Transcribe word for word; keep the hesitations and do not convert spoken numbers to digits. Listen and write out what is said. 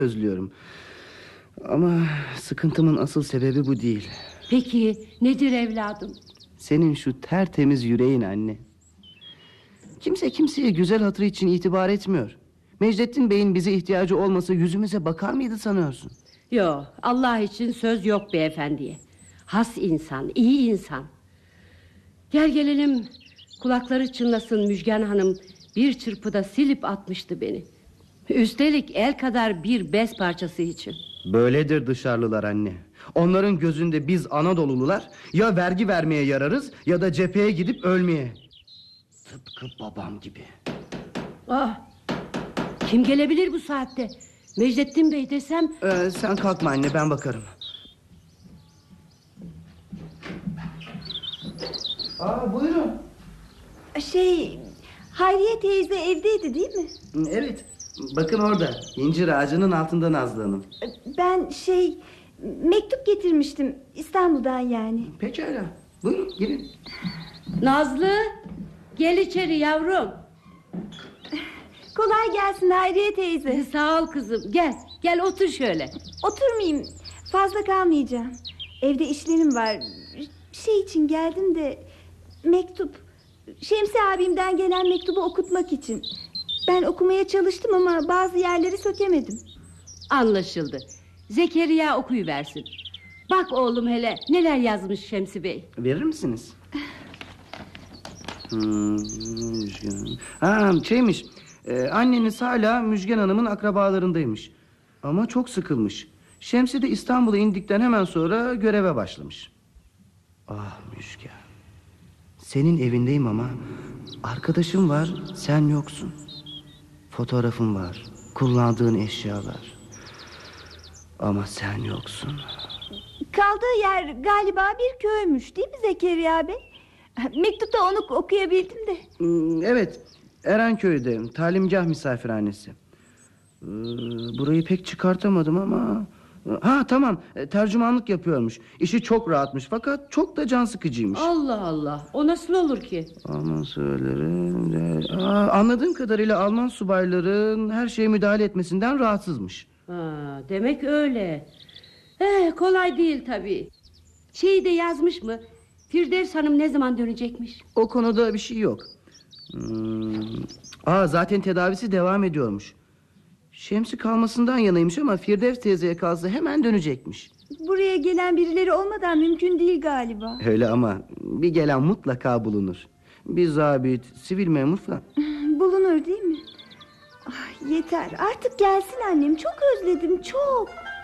özlüyorum. Ama sıkıntımın asıl sebebi bu değil. Peki nedir evladım? Senin şu tertemiz yüreğin anne. Kimse kimseye güzel hatırı için itibar etmiyor. Mecdettin Bey'in bize ihtiyacı olmasa yüzümüze bakar mıydı sanıyorsun? Yo, Allah için söz yok beyefendiye. Has insan, iyi insan. Gel gelelim, kulakları çınlasın, Müjgan Hanım bir çırpıda silip atmıştı beni. Üstelik el kadar bir bez parçası için. Böyledir dışarılılar anne. Onların gözünde biz Anadolulular ya vergi vermeye yararız ya da cepheye gidip ölmeye. Tıpkı babam gibi. Ah, kim gelebilir bu saatte? Mecdettin Bey desem... Ee, sen kalkma anne, ben bakarım. Aa, buyurun. Şey, Hayriye teyze evdeydi değil mi? Evet, bakın orada, incir ağacının altında Nazlı Hanım. Ben şey, mektup getirmiştim İstanbul'dan yani. Pekala, buyurun girin. Nazlı, gel içeri yavrum. Kolay gelsin Hayriye teyze. Sağ ol kızım, gel gel otur şöyle. Oturmayayım, fazla kalmayacağım. Evde işlerim var. Şey için geldim de, mektup. Şemsi abimden gelen mektubu okutmak için. Ben okumaya çalıştım ama bazı yerleri sökemedim. Anlaşıldı. Zekeriya okuyuversin. Bak oğlum hele neler yazmış Şemsi Bey. Verir misiniz? Hmm, ha, şeymiş, e, anneniz hala Müjgan Hanım'ın akrabalarındaymış. Ama çok sıkılmış. Şemsi de İstanbul'a indikten hemen sonra göreve başlamış. Ah Müjgan, senin evindeyim ama arkadaşım var, sen yoksun. Fotoğrafın var, kullandığın eşyalar. Ama sen yoksun. Kaldığı yer galiba bir köymüş değil mi Zekeriya Bey? Mektupta onu okuyabildim de. Hmm, evet, Erenköy'de talimgah misafirhanesi. Ee, burayı pek çıkartamadım ama... Ha tamam, tercümanlık yapıyormuş. İşi çok rahatmış fakat çok da can sıkıcıymış. Allah Allah, o nasıl olur ki? Alman subayları... Aa, anladığım kadarıyla Alman subayların her şeye müdahale etmesinden rahatsızmış. Ha, demek öyle. Eh, kolay değil tabii. Şeyi de yazmış mı? Firdevs Hanım ne zaman dönecekmiş? O konuda bir şey yok. Hmm. Aa, zaten tedavisi devam ediyormuş. Şemsi kalmasından yanaymış ama Firdevs teyzeye kalsa hemen dönecekmiş. Buraya gelen birileri olmadan mümkün değil galiba. Öyle ama bir gelen mutlaka bulunur. Bir zabit, sivil memur falan. Bulunur değil mi? Ay, yeter artık gelsin annem, çok özledim çok.